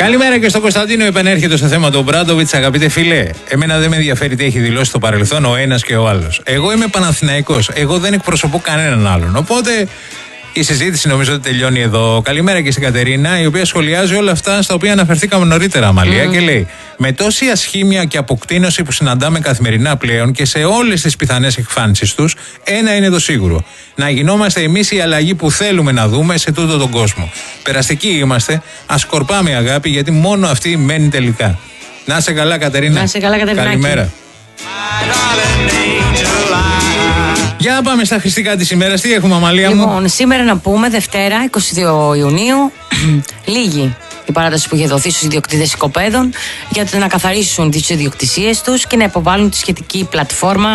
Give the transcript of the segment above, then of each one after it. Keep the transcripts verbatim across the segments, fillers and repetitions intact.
Καλημέρα και στο Κωνσταντίνο, επανέρχεται στο θέμα του Μπράντοβιτς. Αγαπητέ φίλε, εμένα δεν με ενδιαφέρει τι έχει δηλώσει στο παρελθόν ο ένας και ο άλλος. Εγώ είμαι Παναθηναϊκός. Εγώ δεν εκπροσωπώ κανέναν άλλον. Οπότε η συζήτηση νομίζω ότι τελειώνει εδώ. Καλημέρα και στην Κατερίνα, η οποία σχολιάζει όλα αυτά στα οποία αναφερθήκαμε νωρίτερα, Αμαλία, mm. και λέει: με τόση ασχήμια και αποκτήνωση που συναντάμε καθημερινά πλέον και σε όλες τις πιθανές εκφάνσεις τους, ένα είναι το σίγουρο. Να γινόμαστε εμείς η αλλαγή που θέλουμε να δούμε σε τούτο τον κόσμο. Περαστικοί είμαστε, ας σκορπάμε αγάπη, γιατί μόνο αυτή μένει τελικά. Να σε καλά, Κατερίνα. Να σε καλά, Κατερίνα. Καλημέρα. Για να πάμε στα χριστικά της ημέρας. Τι έχουμε, Αμαλία μου? Λοιπόν, σήμερα να πούμε Δευτέρα, είκοσι δύο Ιουνίου, λίγη η παράταση που είχε δοθεί στους ιδιοκτήτες οικοπαίδων για να καθαρίσουν τις ιδιοκτησίες τους και να υποβάλουν τη σχετική πλατφόρμα,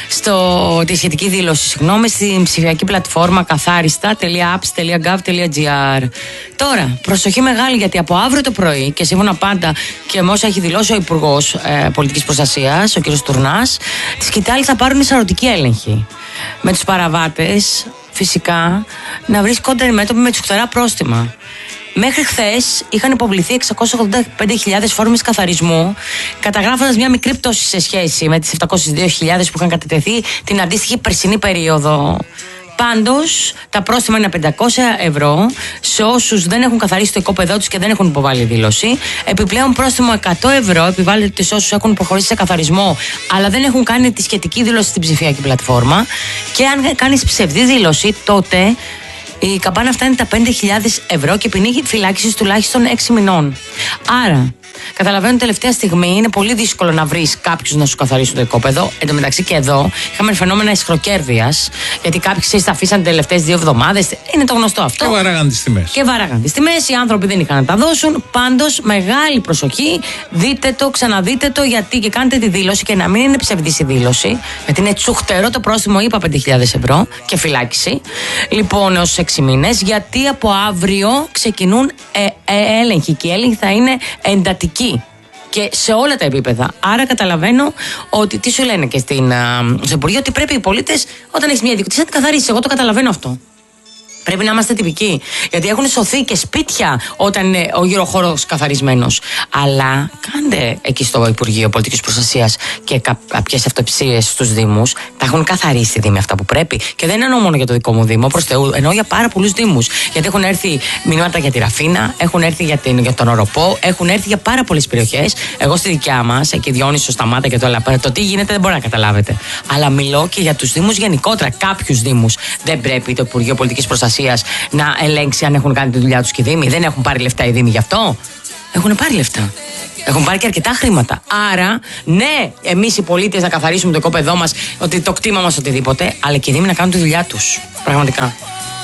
στο, τη σχετική δήλωση, συγγνώμη, στην ψηφιακή πλατφόρμα καθάριστα τελεία apps τελεία gov τελεία gr. Τώρα, προσοχή μεγάλη, γιατί από αύριο το πρωί και σύμφωνα πάντα και με όσα έχει δηλώσει ο Υπουργός ε, Πολιτικής Προστασίας, ο κ. Τουρνάς, τη σκητάλη θα πάρουν εισαγωγική έλεγχη. Με τους παραβάτες, φυσικά, να βρίσκονται αντιμέτωποι με τσουχτερά πρόστιμα. Μέχρι χθες είχαν υποβληθεί εξακόσιες ογδόντα πέντε χιλιάδες φόρμες καθαρισμού, καταγράφοντας μια μικρή πτώση σε σχέση με τις επτακόσιες δύο χιλιάδες που είχαν κατατεθεί την αντίστοιχη περσινή περίοδο. Πάντως, τα πρόστιμα είναι πεντακόσια ευρώ σε όσους δεν έχουν καθαρίσει το οικόπεδό τους και δεν έχουν υποβάλει δήλωση. Επιπλέον, πρόστιμο εκατό ευρώ επιβάλλεται σε όσους έχουν προχωρήσει σε καθαρισμό αλλά δεν έχουν κάνει τη σχετική δήλωση στην ψηφιακή πλατφόρμα. Και αν κάνεις ψευδή δήλωση, τότε η καμπάνα φτάνει τα πέντε χιλιάδες ευρώ και ποινή φυλάκισης τουλάχιστον έξι μηνών. Άρα, καταλαβαίνω τελευταία στιγμή είναι πολύ δύσκολο να βρεις κάποιους να σου καθαρίσουν το οικόπεδο. Εν τω μεταξύ και εδώ είχαμε φαινόμενα ισχροκέρδειας, γιατί κάποιοι ξέρεις τα αφήσαν τελευταίες δύο εβδομάδες. Είναι το γνωστό αυτό. Και βαράγαν τις τιμές. Και βαράγαν τις τιμές. Οι άνθρωποι δεν είχαν να τα δώσουν. Πάντως, μεγάλη προσοχή. Δείτε το, ξαναδείτε το, γιατί και κάντε τη δήλωση και να μην είναι ψευδής η δήλωση. Γιατί είναι τσουχτερό το πρόστιμο, είπα πέντε χιλιάδες ευρώ και φυλάκιση. Λοιπόν, έως έξι μήνες, γιατί από αύριο ξεκινούν ε, ε, έλεγχοι και οι έλεγχοι θα είναι εντατικοί και σε όλα τα επίπεδα. Άρα καταλαβαίνω ότι τι σου λένε και στην, α, στο Υπουργείο, ότι πρέπει οι πολίτες όταν έχεις μια ιδιοκτησία να την καθαρίσεις. Εγώ το καταλαβαίνω αυτό. Πρέπει να είμαστε τυπικοί. Γιατί έχουν σωθεί και σπίτια όταν είναι ο γύρω χώρος καθαρισμένος. Αλλά κάντε εκεί στο Υπουργείο Πολιτικής Προστασίας και κάποιες αυτοψίες στους Δήμους. Τα έχουν καθαρίσει οι Δήμοι αυτά που πρέπει. Και δεν εννοώ μόνο για το δικό μου Δήμο, προς Θεού. Εννοώ για πάρα πολλούς Δήμους. Γιατί έχουν έρθει μηνύματα για τη Ραφίνα, έχουν έρθει για, την, για τον Οροπό, έχουν έρθει για πάρα πολλές περιοχές. Εγώ στη δικιά μας, εκεί Διόνυσο, Σταμάτα και το άλλα. Το τι γίνεται δεν μπορεί να καταλάβετε. Αλλά μιλώ και για τους Δήμους γενικότερα. Κάποιους Δήμους δεν πρέπει το Υπουργείο Πολιτικής Προστασίας να ελέγξει αν έχουν κάνει τη δουλειά τους και οι Δήμοι. Δεν έχουν πάρει λεφτά οι Δήμοι γι' αυτό. Έχουν πάρει λεφτά. Έχουν πάρει και αρκετά χρήματα. Άρα, ναι, εμείς οι πολίτες να καθαρίσουμε το οικόπεδό μας, ότι το κτήμα μας, οτιδήποτε, αλλά και οι Δήμοι να κάνουν τη δουλειά τους. Πραγματικά.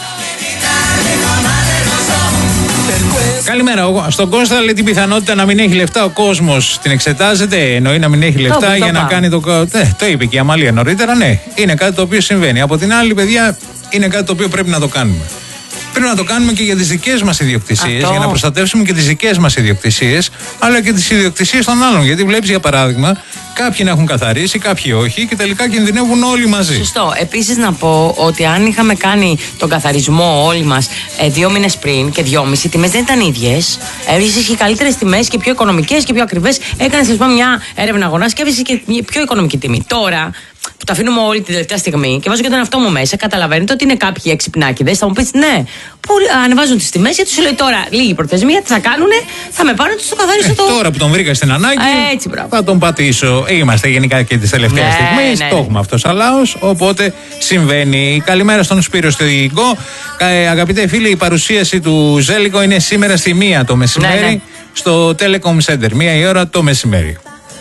Καλημέρα. Στον Κώστα λέει την πιθανότητα να μην έχει λεφτά ο κόσμος. Την εξετάζεται, εννοεί να μην έχει λεφτά το, για το να κάνει το. Ναι, το είπε και η Αμαλία νωρίτερα, ναι. Είναι κάτι το οποίο συμβαίνει. Από την άλλη, παιδιά, είναι κάτι το οποίο πρέπει να το κάνουμε. Πρέπει να το κάνουμε και για τις δικές μας ιδιοκτησίες, αυτό, για να προστατεύσουμε και τις δικές μας ιδιοκτησίες, αλλά και τις ιδιοκτησίες των άλλων. Γιατί βλέπεις, για παράδειγμα, κάποιοι να έχουν καθαρίσει, κάποιοι όχι, και τελικά κινδυνεύουν όλοι μαζί. Σωστό. Επίσης, να πω ότι αν είχαμε κάνει τον καθαρισμό όλοι μας ε, δύο μήνες πριν και δυόμιση, οι τιμές δεν ήταν ίδιες. Έβρισκες και καλύτερες τιμές και πιο οικονομικές και πιο ακριβές. Έκανες λοιπόν μια έρευνα αγοράς και έβρισκες και μια πιο οικονομική τιμή. Τώρα, που τα αφήνουμε όλη την τελευταία στιγμή και βάζω και τον εαυτό μου μέσα, καταλαβαίνετε ότι είναι κάποιοι εξυπνάκηδες. Θα μου πεις ναι, που ανεβάζουν τις τιμές, γιατί σου λέει τώρα λίγη προθεσμία, τι θα κάνουνε, θα με πάρουν, τους το καθαρίσω ε, το. Τώρα που τον βρήκα στην ανάγκη, έτσι, θα τον πατήσω. Είμαστε γενικά και τις τελευταίες ναι, στιγμές, ναι, το έχουμε αυτό σαν λαός, οπότε συμβαίνει. Καλημέρα στον Σπύρο στο Υγικό. Ε, αγαπητέ φίλοι, η παρουσίαση του Ζέλικο είναι σήμερα στη μία το μεσημέρι, ναι, ναι, στο Telecom Center. Μία η ώρα το μεσημέρι.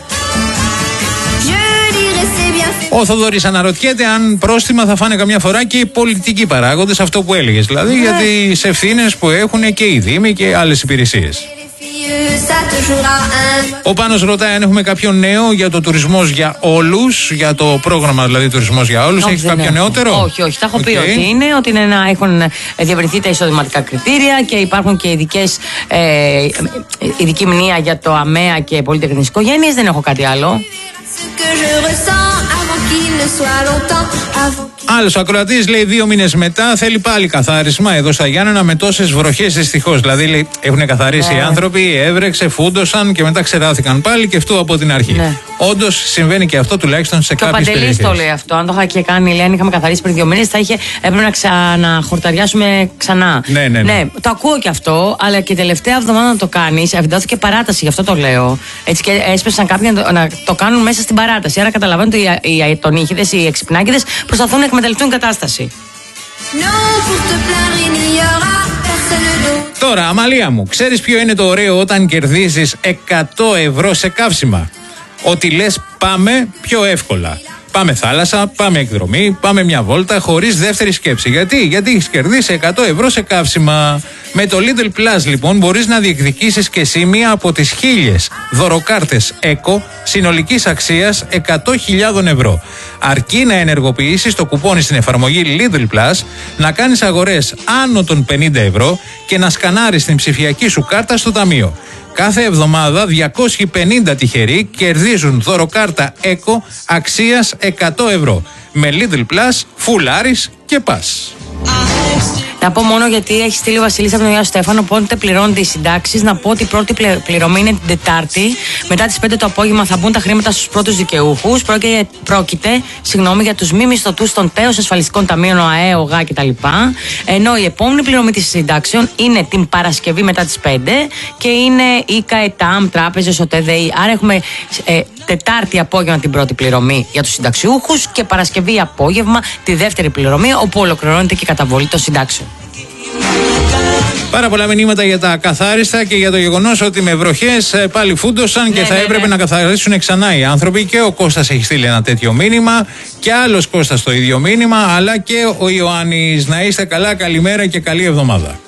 Ο Θοδωρής αναρωτιέται αν πρόστιμα θα φάνε καμιά φορά και οι πολιτικοί παράγοντες, αυτό που έλεγες δηλαδή, yeah, για τις ευθύνες που έχουν και οι Δήμοι και άλλες υπηρεσίες. Ο Πάνος ρωτάει αν έχουμε κάποιο νέο για το τουρισμός για όλους, για το πρόγραμμα δηλαδή τουρισμός για όλους. Έχεις κάποιο έχω. νεότερο? Όχι, όχι. Τα έχω okay. πει ότι είναι, ότι είναι να έχουν διευρυνθεί τα εισοδηματικά κριτήρια και υπάρχουν και ειδικές, ε, ειδική μνήμα για το ΑΜΕΑ και πολυτεχνικές οικογένειες. Δεν έχω κάτι άλλο. Άλλος ακροατής λέει δύο μήνες μετά θέλει πάλι καθάρισμα εδώ στα Γιάννενα με τόσες βροχές δυστυχώς. Δηλαδή λέει, έχουν καθαρίσει ναι. οι άνθρωποι, έβρεξε, φούντωσαν και μετά ξεράθηκαν πάλι και αυτό από την αρχή. Ναι. Όντως συμβαίνει και αυτό τουλάχιστον σε κάποιες περιοχές. Ο Παντελής το λέει αυτό. Αν το είχα και κάνει, λέει, αν είχαμε καθαρίσει πριν δύο μήνες, θα είχε, έπρεπε να ξαναχορταριάσουμε ξανά. Ναι, ναι, ναι. ναι, το ακούω και αυτό, αλλά και τελευταία εβδομάδα να το κάνεις, δόθηκε παράταση, γι' αυτό το λέω. Έτσι και έσπευσαν κάποιοι να το, να το κάνουν μέσα στην παράταση. Άρα καταλαβαίνετε ότι οι αετονίχηδες, οι εξυπνάκηδες προσπαθούν να εκμεταλλευτούν κατάσταση. Τώρα, Αμαλία μου, ξέρεις ποιο είναι το ωραίο όταν κερδίζεις εκατό ευρώ σε καύσιμα? Ότι λες πάμε πιο εύκολα. Πάμε θάλασσα, πάμε εκδρομή, πάμε μια βόλτα χωρίς δεύτερη σκέψη. Γιατί? Γιατί έχεις κερδίσει εκατό ευρώ σε καύσιμα. Με το Lidl Plus λοιπόν μπορείς να διεκδικήσεις και εσύ μία από τις χίλιες δωροκάρτες Eco συνολικής αξίας εκατό χιλιάδες ευρώ. Αρκεί να ενεργοποιήσεις το κουπόνι στην εφαρμογή Lidl Plus, να κάνεις αγορές άνω των πενήντα ευρώ και να σκανάρεις την ψηφιακή σου κάρτα στο ταμείο. Κάθε εβδομάδα διακόσιοι πενήντα τυχεροί κερδίζουν δωροκάρτα Eco αξίας εκατό ευρώ. Με Lidl Plus, φουλάρεις και πας. Να πω μόνο γιατί έχει στείλει ο Βασίλης από τον Ιωάννη Στέφανο πότε πληρώνονται οι συντάξεις. Να πω ότι η πρώτη πληρωμή είναι την Τετάρτη. Μετά τις πέντε το απόγευμα θα μπουν τα χρήματα στους πρώτους δικαιούχους. Πρόκειται, πρόκειται συγγνώμη, για τους μη μισθωτούς των ΤΕΟΣ, ασφαλιστικών ταμείων, ΟΑΕ, ΟΓΑ κτλ. Ενώ η επόμενη πληρωμή της συντάξεων είναι την Παρασκευή μετά τις πέντε και είναι ΙΚΑ, ΕΤΑΜ, τράπεζες, ΟΤΕΔΕΗ. Άρα έχουμε ε, Τετάρτη απόγευμα την πρώτη πληρωμή για τους συνταξιούχους και Παρασκευή απόγευμα τη δεύτερη πληρωμή, όπου ολοκληρώνεται και η καταβολή των συντάξεων. Πάρα πολλά μηνύματα για τα καθάριστα και για το γεγονός ότι με βροχές πάλι φούντωσαν και ναι, θα ναι, έπρεπε ναι. να καθαρίσουν ξανά οι άνθρωποι. Και ο Κώστας έχει στείλει ένα τέτοιο μήνυμα και άλλος Κώστας το ίδιο μήνυμα, αλλά και ο Ιωάννης. Να είστε καλά, καλημέρα και καλή εβδομάδα.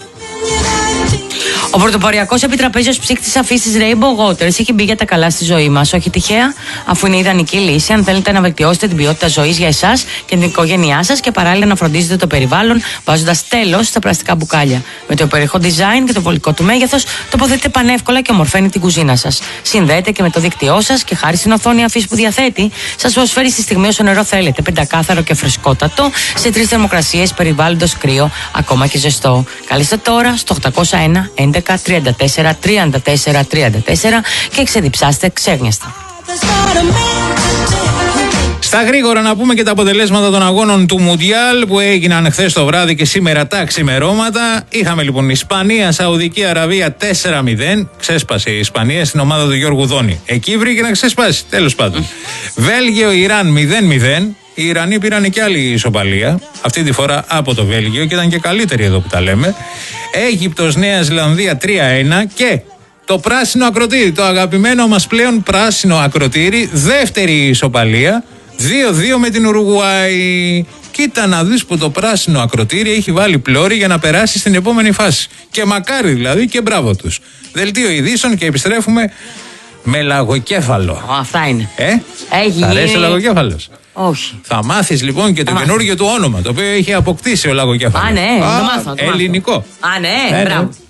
Ο πρωτοποριακός επιτραπέζιος ψύκτης αφής της Rainbow Waters έχει μπει για τα καλά στη ζωή μας. Όχι τυχαία, αφού είναι η ιδανική λύση αν θέλετε να βελτιώσετε την ποιότητα ζωής για εσάς και την οικογένειά σας και παράλληλα να φροντίζετε το περιβάλλον βάζοντας τέλος στα πλαστικά μπουκάλια. Με το υπερηχό design και το βολικό του μέγεθος τοποθετείτε πανεύκολα και ομορφαίνει την κουζίνα σας. Συνδέεται και με το δίκτυό σας και χάρη στην οθόνη αφής που διαθέτει, σας προσφέρει στη στιγμή όσο νερό θέλετε. Πεντακάθαρο και φρεσκότατο σε τρεις θερμοκρασίες περιβάλλοντος κρύο, ακόμα και ζεστό. Καλέστε τώρα στο οκτακόσια ένα έντεκα τριάντα τέσσερα τριάντα τέσσερα τριάντα τέσσερα και ξεδιψάστε ξέγνιαστα. Στα γρήγορα να πούμε και τα αποτελέσματα των αγώνων του Μουντιάλ που έγιναν χθες το βράδυ και σήμερα τα ξημερώματα. Είχαμε λοιπόν Ισπανία, Σαουδική Αραβία τέσσερα μηδέν. Ξέσπασε η Ισπανία στην ομάδα του Γιώργου Δόνη. Εκεί βρήκε να ξεσπάσει, τέλος πάντων. Βέλγιο, Ιράν μηδέν μηδέν. Οι Ιρανοί πήραν και άλλη ισοπαλία, αυτή τη φορά από το Βέλγιο και ήταν και καλύτεροι εδώ που τα λέμε. Αίγυπτος, Νέα Ζηλανδία τρία ένα και το πράσινο ακροτήρι, το αγαπημένο μας πλέον πράσινο ακροτήρι, δεύτερη ισοπαλία, δύο δύο με την Ουρουγουάη. Κοίτα να δεις που το πράσινο ακροτήρι έχει βάλει πλώρη για να περάσει στην επόμενη φάση. Και μακάρι δηλαδή και μπράβο τους. Δελτίο ειδήσεων και επιστρέφουμε με λαγοκέφαλο. Αυτά είναι. Ε, έχει θα αρέσει ο λαγοκέφαλος? Όχι. Θα μάθεις λοιπόν και το καινούργιο του όνομα, το οποίο έχει αποκτήσει ο λαγοκέφαλος. Α, ναι, Α, το μάθω, το ελληνικό. Α, ναι, μπράβο.